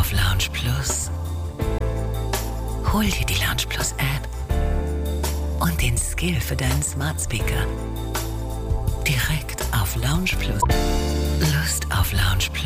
auf Lounge Plus. Hol dir die Lounge Plus App und den Skill für deinen Smart Speaker. Direkt auf Lounge Plus. Lust auf Lounge Plus.